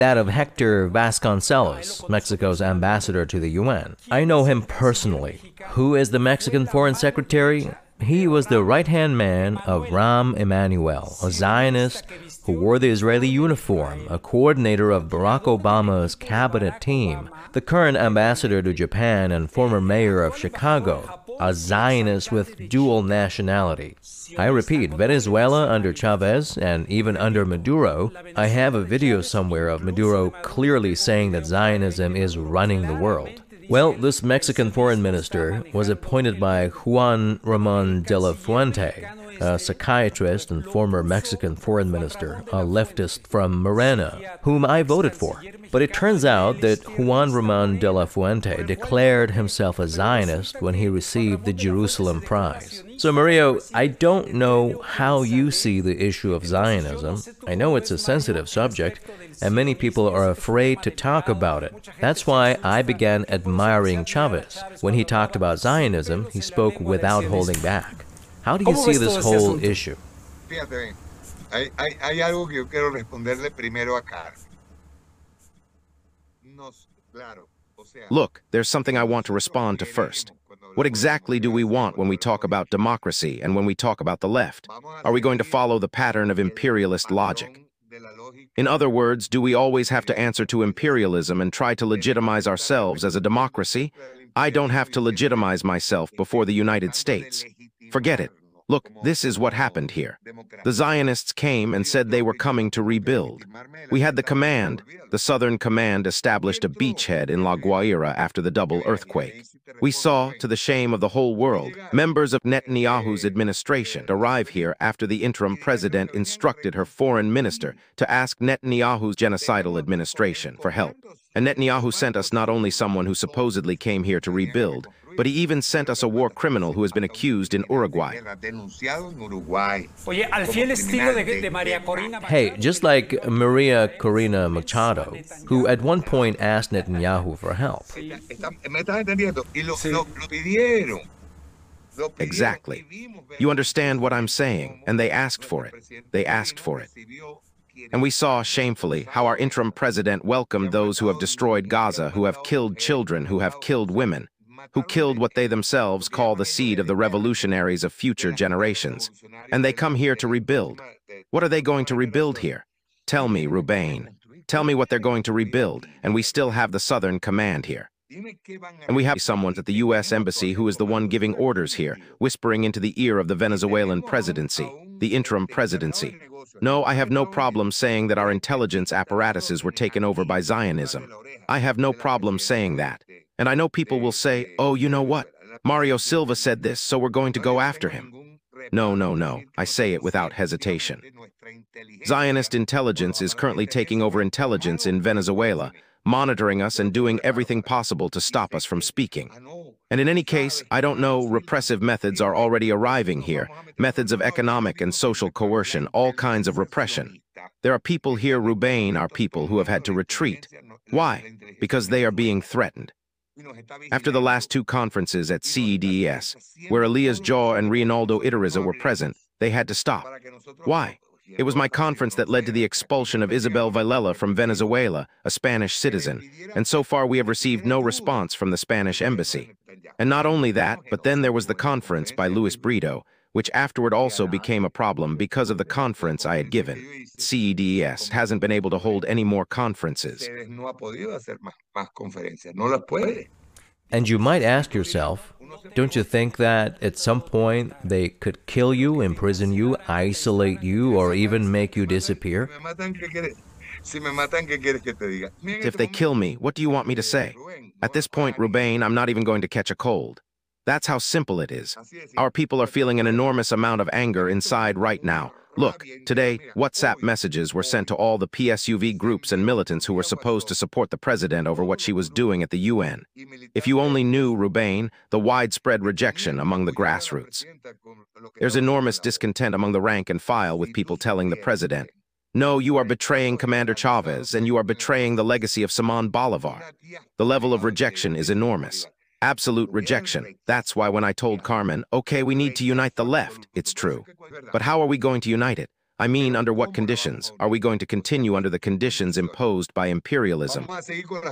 That of Hector Vasconcelos, Mexico's ambassador to the UN. I know him personally. Who is the Mexican Foreign Secretary? He was the right-hand man of Rahm Emanuel, a Zionist who wore the Israeli uniform, a coordinator of Barack Obama's cabinet team, the current ambassador to Japan and former mayor of Chicago, a Zionist with dual nationality. I repeat, Venezuela under Chavez and even under Maduro, I have a video somewhere of Maduro clearly saying that Zionism is running the world. Well, this Mexican foreign minister was appointed by Juan Ramon de la Fuente, a psychiatrist and former Mexican foreign minister, a leftist from Morena, whom I voted for. But it turns out that Juan Ramon de la Fuente declared himself a Zionist when he received the Jerusalem Prize. So, Mario, I don't know how you see the issue of Zionism. I know it's a sensitive subject, and many people are afraid to talk about it. That's why I began admiring Chavez. When he talked about Zionism, he spoke without holding back. How do you see this whole issue? Fíjate, hay algo que yo quiero responderle primero a Carmen. Look, there's something I want to respond to first. What exactly do we want when we talk about democracy and when we talk about the left? Are we going to follow the pattern of imperialist logic? In other words, do we always have to answer to imperialism and try to legitimize ourselves as a democracy? I don't have to legitimize myself before the United States. Forget it. Look, this is what happened here. The Zionists came and said they were coming to rebuild. We had the command. The Southern Command established a beachhead in La Guaira after the double earthquake. We saw, to the shame of the whole world, members of Netanyahu's administration arrive here after the interim president instructed her foreign minister to ask Netanyahu's genocidal administration for help. And Netanyahu sent us not only someone who supposedly came here to rebuild, but he even sent us a war criminal who has been accused in Uruguay. Hey, just like Maria Corina Machado, who at one point asked Netanyahu for help. Exactly. You understand what I'm saying, and they asked for it. They asked for it. And we saw, shamefully, how our interim president welcomed those who have destroyed Gaza, who have killed children, who have killed women, who killed what they themselves call the seed of the revolutionaries of future generations. And they come here to rebuild. What are they going to rebuild here? Tell me, Rubain. Tell me what they're going to rebuild, and we still have the Southern Command here. And we have someone at the U.S. Embassy who is the one giving orders here, whispering into the ear of the Venezuelan presidency, the interim presidency. No, I have no problem saying that our intelligence apparatuses were taken over by Zionism. I have no problem saying that. And I know people will say, oh, you know what? Mario Silva said this, so we're going to go after him. No, no, no. I say it without hesitation. Zionist intelligence is currently taking over intelligence in Venezuela, monitoring us and doing everything possible to stop us from speaking. And in any case, I don't know, repressive methods are already arriving here, methods of economic and social coercion, all kinds of repression. There are people here, Rubain, are people who have had to retreat. Why? Because they are being threatened. After the last two conferences at CEDES, where Elias Jaw and Reinaldo Idariza were present, they had to stop. Why? It was my conference that led to the expulsion of Isabel Vilela from Venezuela, a Spanish citizen, and so far we have received no response from the Spanish embassy. And not only that, but then there was the conference by Luis Brito, which afterward also became a problem because of the conference I had given. CEDES hasn't been able to hold any more conferences. And you might ask yourself, don't you think that at some point they could kill you, imprison you, isolate you, or even make you disappear? If they kill me, what do you want me to say? At this point, Rubain, I'm not even going to catch a cold. That's how simple it is. Our people are feeling an enormous amount of anger inside right now. Look, today, WhatsApp messages were sent to all the PSUV groups and militants who were supposed to support the president over what she was doing at the UN. If you only knew, Rubain, the widespread rejection among the grassroots. There's enormous discontent among the rank and file with people telling the president, no, you are betraying Commander Chavez, and you are betraying the legacy of Simon Bolivar. The level of rejection is enormous. Absolute rejection. That's why when I told Carmen, okay, we need to unite the left, it's true. But how are we going to unite it? I mean, under what conditions? Are we going to continue under the conditions imposed by imperialism? Vamos a seguir con las